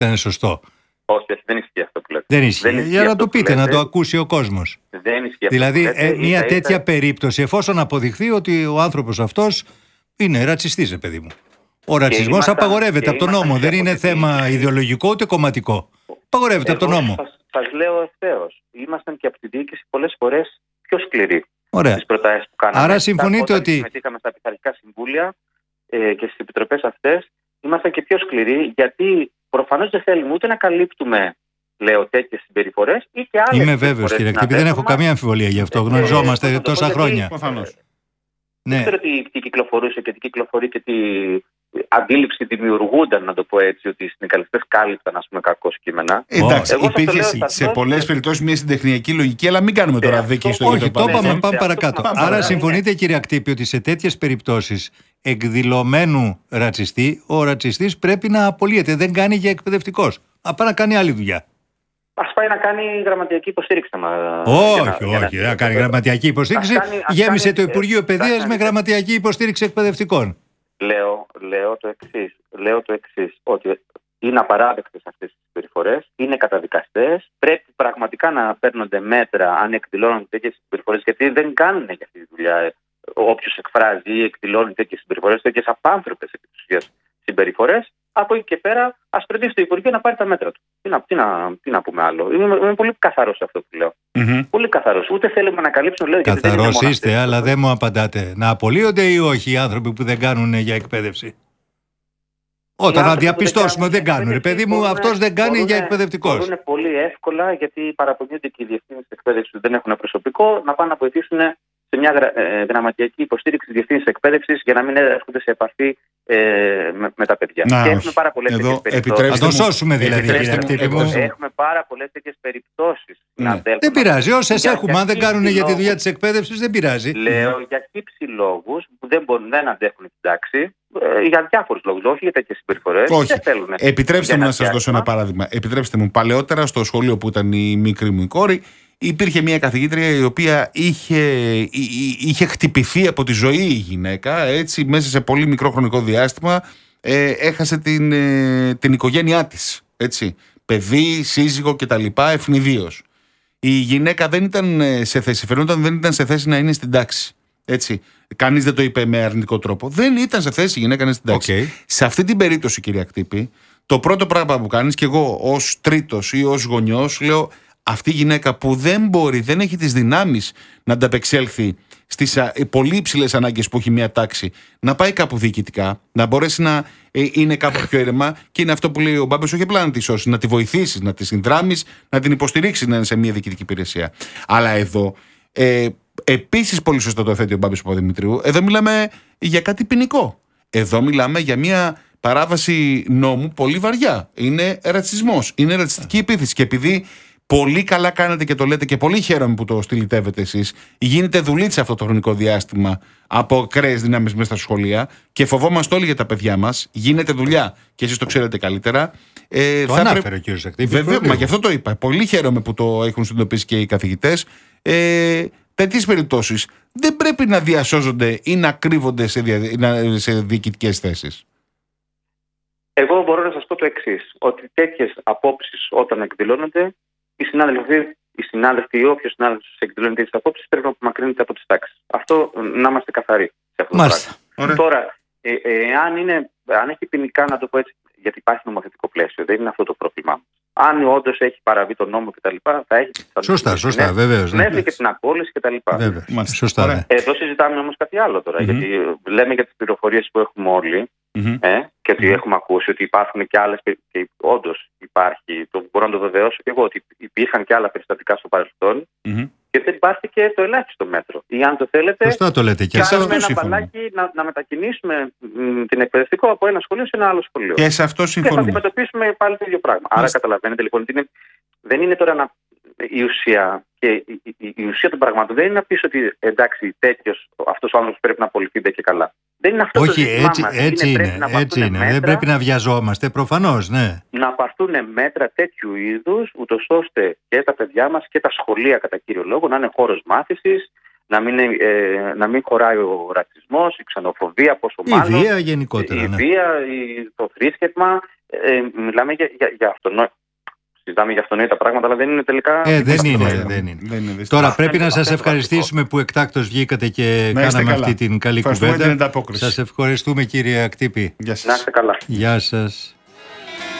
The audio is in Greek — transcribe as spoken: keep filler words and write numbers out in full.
Δεν είναι σωστό. Όχι, δεν ισχύει αυτό που λέτε. Δεν ισχύει. Δεν ισχύει. Για να το πείτε, να το ακούσει ο κόσμος. Δεν ισχύει. Δηλαδή, αυτό ε, μια είτε, τέτοια είτε... περίπτωση, εφόσον αποδειχθεί ότι ο άνθρωπος αυτός είναι ρατσιστής, παιδί μου. Ο ρατσισμός ήμασταν, απαγορεύεται από τον νόμο. Δεν είναι θέμα ιδεολογικό ούτε κομματικό. Απαγορεύεται από τον νόμο. Σας λέω ευθέως. Ήμασταν και από τη διοίκηση πολλές φορές πιο σκληροί στις προτάσεις που κάναμε. Άρα συμφωνείτε όταν ότι. συμμετείχαμε στα πειθαρχικά συμβούλια ε, και στις επιτροπές αυτές, ήμασταν και πιο σκληροί, γιατί προφανώς δεν θέλουμε ούτε να καλύπτουμε, λέω, τέτοιες συμπεριφορές ή και άλλες. Είμαι βέβαιος, κύριε Κτύπη, δεν έχω καμία αμφιβολία γι' αυτό. Γνωριζόμαστε ε, τόσα το χρόνια. Προφανώς. Δεν ξέρω τι, τι κυκλοφορούσε και τι κυκλοφορεί και τι αντίληψη δημιουργούνταν, να το πω έτσι, ότι οι συνδικαλιστές κάλυπταν, ας πούμε, κακώς κείμενα. Εντάξει, εγώ υπήρχε σε, σε πολλές περιπτώσεις μια συντεχνιακή λογική, αλλά μην κάνουμε τώρα δίκη στο ίδιο. Όχι, το είπαμε, πάμε παρακάτω. Άρα συμφωνείτε, κύριε Κτύπη, ότι σε τέτοιες περιπτώσεις εκδηλωμένου ρατσιστή, ο ρατσιστής πρέπει να απολύεται. Δεν κάνει για εκπαιδευτικός. Απά να κάνει άλλη δουλειά. Ας πάει να κάνει γραμματιακή υποστήριξη. Όχι, όχι, δεν να κάνει γραμματιακή υποστήριξη. Γέμισε το Υπουργείο Παιδείας με γραμματιακή υποστήριξη εκπαιδευτικών. Λέω, λέω το εξής, λέω το εξής, ότι είναι απαράδεκτες αυτές τις συμπεριφορές, είναι καταδικαστές, πρέπει πραγματικά να παίρνονται μέτρα αν εκδηλώνουν τέτοιες συμπεριφορές, γιατί δεν κάνουν για αυτή τη δουλειά όποιος εκφράζει ή εκδηλώνει τέτοιες συμπεριφορές, τέτοιες απάνθρωπες συμπεριφορές. Από εκεί και πέρα, ας προτείνει το Υπουργείο να πάρει τα μέτρα του. Τι να, τι να, τι να πούμε άλλο. Είμαι, είμαι πολύ καθαρός σε αυτό που λέω. Mm-hmm. Πολύ καθαρός. Ούτε θέλουμε να καλύψουμε. Λέω, καθαρός είστε, αυτές, αλλά δεν μου απαντάτε. Να απολύονται ή όχι οι άνθρωποι που δεν κάνουν για εκπαίδευση? Όταν να διαπιστώσουμε ότι δεν κάνουν. Ρε παιδί μου, αυτός δεν κάνει μπορούνε, για εκπαιδευτικός. Μπορούν πολύ εύκολα, γιατί παραπονιούνται και οι διευθύνσεις εκπαίδευσης που δεν έχουν προσωπικό, να πάνε να βοηθήσουν σε μια γρα, ε, γραμματιακή υποστήριξη διευθύνσης εκπαίδευσης για να μην έρχονται σε επαφή ε, με, με τα παιδιά. Να, και έχουμε πάρα πολλές τέτοιες περιπτώσεις. Να τον σώσουμε δηλαδή. Έχουμε πάρα πολλές τέτοιες περιπτώσεις. Ναι. Δεν πειράζει. Όσες έχουμε, αν δεν κάνουν για τη δουλειά της εκπαίδευσης, δεν πειράζει. Λέω για χύψη λόγους που δεν μπορούν, δεν αντέχουν την τάξη. Για διάφορους λόγους, όχι για τέτοιες συμπεριφορές. Όχι. Επιτρέψτε μου να σας δώσω ένα παράδειγμα. Επιτρέψτε μου, παλαιότερα στο σχολείο που ήταν η μικρή μου η κόρη, υπήρχε μια καθηγήτρια η οποία είχε, είχε χτυπηθεί από τη ζωή η γυναίκα, έτσι, μέσα σε πολύ μικρό χρονικό διάστημα ε, έχασε την, ε, την οικογένειά της, έτσι, παιδί, σύζυγο κτλ, ευνηδίως. Η γυναίκα δεν ήταν σε θέση, φαινόταν δεν ήταν σε θέση να είναι στην τάξη. Έτσι. Κανείς δεν το είπε με αρνητικό τρόπο. Δεν ήταν σε θέση η γυναίκα να είναι στην τάξη. Okay. Σε αυτή την περίπτωση, κυρία Κτύπη, το πρώτο πράγμα που κάνεις, και εγώ ως τρίτος ή ως γονιός, λέω αυτή η γυναίκα που δεν μπορεί, δεν έχει τις δυνάμεις να ανταπεξέλθει στις πολύ υψηλές ανάγκες που έχει μια τάξη, να πάει κάπου διοικητικά, να μπορέσει να ε, είναι κάπου πιο ήρεμα, και είναι αυτό που λέει ο Μπάμπης, όχι απλά να τη σώσει, να τη βοηθήσεις, να τη συνδράμεις, να την υποστηρίξεις να είναι σε μια διοικητική υπηρεσία. Αλλά εδώ. Ε, Επίσης, πολύ σωστό το θέτει ο Μπάμπης Παπαδημητρίου, εδώ μιλάμε για κάτι ποινικό. Εδώ μιλάμε για μια παράβαση νόμου πολύ βαριά. Είναι ρατσισμός, είναι ρατσιστική επίθεση. Και επειδή πολύ καλά κάνετε και το λέτε, και πολύ χαίρομαι που το στυλιτεύετε εσείς, γίνεται δουλίτσα αυτό το χρονικό διάστημα από ακραίες δυνάμεις μέσα στα σχολεία και φοβόμαστε όλοι για τα παιδιά μας. Γίνεται δουλειά και εσείς το ξέρετε καλύτερα. Ε, το θα ανάφερε πρέ... ο κύριος Ακτύπης. Βέβαια, μα γι' αυτό το είπα. Πολύ χαίρομαι που το έχουν συνειδητοποιήσει και οι καθηγητές. Ε, Τέτοιες περιπτώσεις δεν πρέπει να διασώζονται ή να κρύβονται σε, δια... σε διοικητικές θέσεις. Εγώ μπορώ να σας πω το εξής, ότι τέτοιες απόψεις όταν εκδηλώνονται, οι συνάδελφοι, οι συνάδελφοι ή όποιος συνάδελφος εκδηλώνει τέτοιες απόψεις πρέπει να απομακρύνεται από τις τάξεις. Αυτό να είμαστε καθαροί σε αυτό το πράγμα. Τώρα, ε, ε, αν, είναι, αν έχει ποινικά, να το πω έτσι, γιατί υπάρχει νομοθετικό πλαίσιο, δεν είναι αυτό το πρόβλημα. Αν όντως έχει παραβεί τον νόμο κτλ., θα έχει. Σωστά, σωστά, βεβαίως. Μέχρι ναι. και την απόλυση κτλ. Σωστά. Ναι. Εδώ συζητάμε όμως κάτι άλλο τώρα. Mm-hmm. Γιατί λέμε για τις πληροφορίες που έχουμε όλοι mm-hmm. ε, και ότι mm-hmm. έχουμε ακούσει ότι υπάρχουν και άλλες. Και όντως υπάρχει, το μπορώ να το βεβαιώσω και εγώ, ότι υπήρχαν και άλλα περιστατικά στο παρελθόν. Mm-hmm. Και δεν υπάρχει και το ελάχιστο μέτρο. Ή αν το θέλετε, σωστά το λέτε. Και κάνουμε ένα μπαλάκι να, να μετακινήσουμε μ, την εκπαιδευτικό από ένα σχολείο σε ένα άλλο σχολείο. Και σε αυτό συμφωνούμε. Και θα αντιμετωπίσουμε πάλι το ίδιο πράγμα. Άρα καταλαβαίνετε λοιπόν ότι είναι, δεν είναι τώρα να, η ουσία και η, η, η ουσία των πραγμάτων δεν είναι να πεις ότι εντάξει τέτοιος αυτός ο άνθρωπος πρέπει να απολυθεί και καλά. Δεν είναι αυτό. Όχι, το έτσι, μας. έτσι είναι. είναι, έτσι είναι. Μέτρα, δεν πρέπει να βιαζόμαστε, προφανώς, ναι. Να πάρθουν μέτρα τέτοιου είδους, ούτως ώστε και τα παιδιά μας και τα σχολεία κατά κύριο λόγο να είναι χώρος μάθησης, να μην, ε, να μην χωράει ο ρατσισμός, η ξενοφοβία, πόσο η μάλλον. βία γενικότερα. Η ναι. βία, η, το θρήσκευμα. Ε, μιλάμε για, για, για αυτονόητα. Συζητάμε για αυτονόητα πράγματα, αλλά δεν είναι τελικά. Ε, δεν είναι, δεν δεν είναι. Δεν είναι Τώρα πρέπει να Αυτό σας είναι ευχαριστήσουμε που εκτάκτως βγήκατε και Να είστε κάναμε καλά. αυτή την καλή Ευχαριστούμε κουβέντα. την ανταπόκριση. Σας ευχαριστούμε κύριε Ακτύπη. Γεια σας. Να είστε καλά. Γεια σας.